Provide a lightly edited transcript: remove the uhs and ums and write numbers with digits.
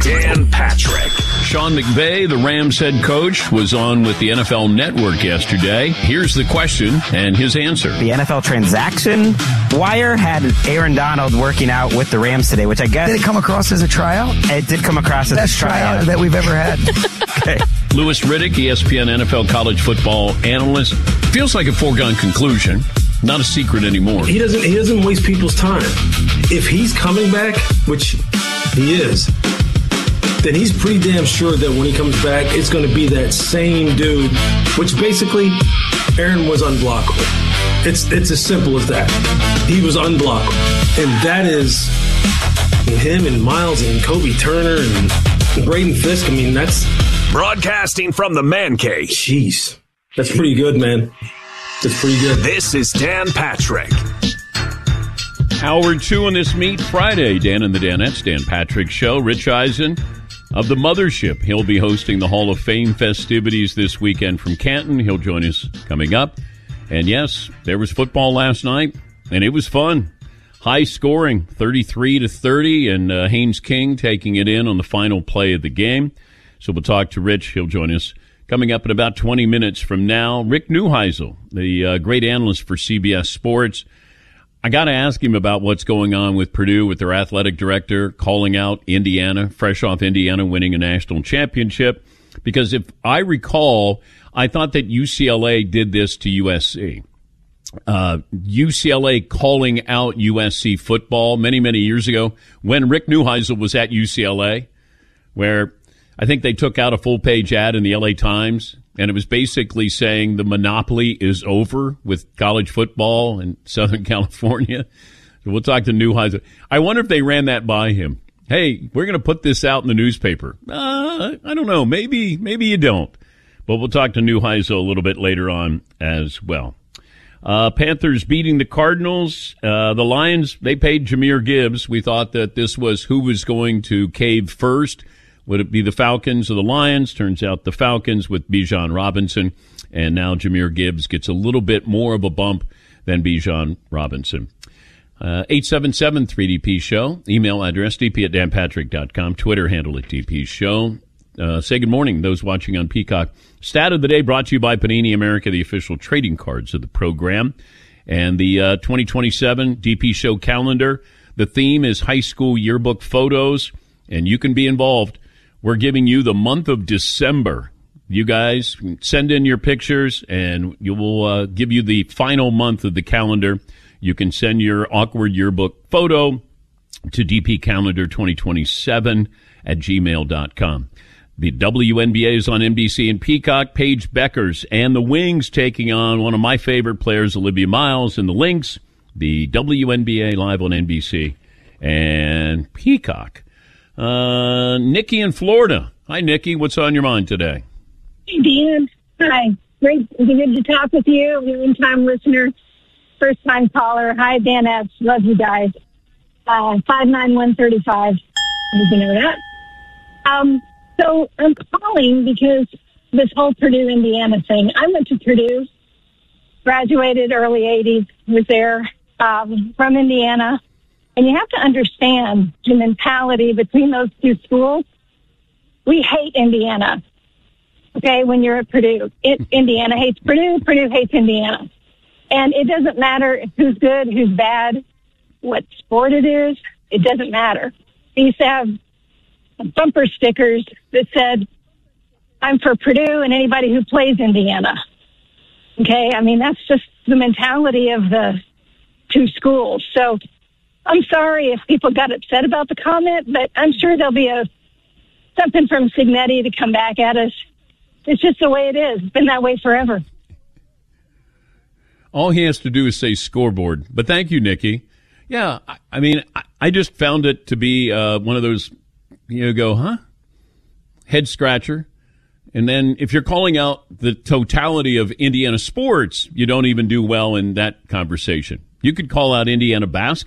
Dan Patrick. Sean McVay, the Rams head coach, was on with the NFL Network yesterday. Here's the question and his answer. The NFL transaction wire had Aaron Donald working out with the Rams today, which I guess... Did it come across as a tryout? It did come across as best a tryout that we've ever had. Okay. Louis Riddick, ESPN NFL college football analyst. Feels like a foregone conclusion. Not a secret anymore. He doesn't waste people's time. If he's coming back, which he is, then he's pretty damn sure that when he comes back, it's going to be that same dude, which basically Aaron was unblockable. It's as simple as that. He was unblockable. And that is him and Miles and Kobe Turner and Braden Fisk. I mean, that's... Broadcasting from the Man Cave. Jeez. That's pretty good, man. That's pretty good. This is Dan Patrick. Hour 2 on this Meet Friday. Dan and the Danettes, Dan Patrick Show. Rich Eisen of the Mothership. He'll be hosting the Hall of Fame festivities this weekend from Canton. He'll join us coming up. And yes, there was football last night, and it was fun. High scoring, 33-30, and Haynes King taking it in on the final play of the game. So we'll talk to Rich. He'll join us coming up in about 20 minutes from now. Rick Neuheisel, the great analyst for CBS Sports. I got to ask him about what's going on with Purdue, with their athletic director calling out Indiana, fresh off Indiana winning a national championship. Because if I recall, I thought that UCLA did this to USC. UCLA calling out USC football many, many years ago when Rick Neuheisel was at UCLA, where I think they took out a full-page ad in the LA Times, and it was basically saying the monopoly is over with college football in Southern California. So we'll talk to Neuheisel. I wonder if they ran that by him. Hey, we're going to put this out in the newspaper. I don't know. Maybe you don't. But we'll talk to Neuheisel a little bit later on as well. Panthers beating the Cardinals. The Lions, they paid Jahmyr Gibbs. We thought that this was who was going to cave first. Would it be the Falcons or the Lions? Turns out the Falcons with Bijan Robinson. And now Jahmyr Gibbs gets a little bit more of a bump than Bijan Robinson. 877-3DP-SHOW. Email address dp@danpatrick.com. Twitter handle at DP-SHOW. Say good morning, those watching on Peacock. Stat of the day brought to you by Panini America, the official trading cards of the program. And the 2027 DP Show calendar. The theme is high school yearbook photos, and you can be involved. We're giving you the month of December. You guys send in your pictures, and you will give you the final month of the calendar. You can send your awkward yearbook photo to dpcalendar2027@gmail.com. The WNBA is on NBC and Peacock. Paige Beckers and the Wings taking on one of my favorite players, Olivia Miles, and the Lynx. The WNBA live on NBC and Peacock. Nikki in Florida. Hi, Nikki. What's on your mind today? Hey, Dan. Hi. Great. Good to talk with you. Long-time listener, first-time caller. Hi, Dan S. Love you guys. 59135. You know that. So I'm calling because this whole Purdue-Indiana thing. I went to Purdue, graduated early 80s, was there from Indiana. And you have to understand the mentality between those two schools. We hate Indiana, okay, when you're at Purdue. Indiana hates Purdue, Purdue hates Indiana. And it doesn't matter who's good, who's bad, what sport it is. It doesn't matter. We used to have bumper stickers that said, I'm for Purdue and anybody who plays Indiana. Okay, I mean, that's just the mentality of the two schools. So I'm sorry if people got upset about the comment, but I'm sure there'll be something from Signetti to come back at us. It's just the way it is. It's been that way forever. All he has to do is say scoreboard. But thank you, Nikki. Yeah, I mean, I just found it to be one of those, you go, huh? Head scratcher. And then if you're calling out the totality of Indiana sports, you don't even do well in that conversation. You could call out Indiana basketball.